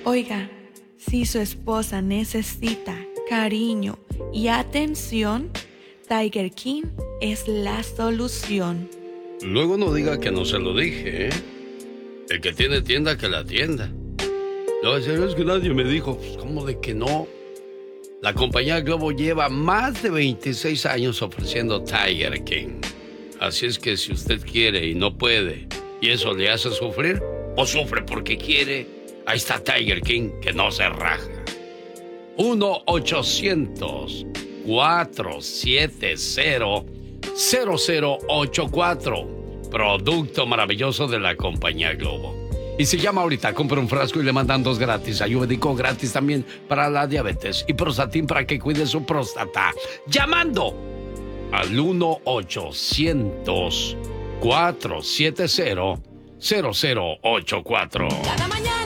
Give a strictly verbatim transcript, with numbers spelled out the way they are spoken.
Oiga, si su esposa necesita cariño y atención, Tiger King es la solución. Luego no diga que no se lo dije, ¿eh? El que tiene tienda, que la atienda. No, en serio, es que nadie me dijo. Pues, ¿cómo de que no? La compañía Globo lleva más de veintiséis años ofreciendo Tiger King. Así es que si usted quiere y no puede, y eso le hace sufrir, o sufre porque quiere, ahí está Tiger King, que no se raja. uno ochocientos, cuatro siete cero, cero cero ocho cuatro. Producto maravilloso de la compañía Globo. Y si llama ahorita, compra un frasco y le mandan dos gratis. Ayurvédico gratis también para la diabetes. Y Prostatin para que cuide su próstata. Llamando al uno ochocientos, cuatro siete cero, cero cero ocho cuatro. Cada mañana.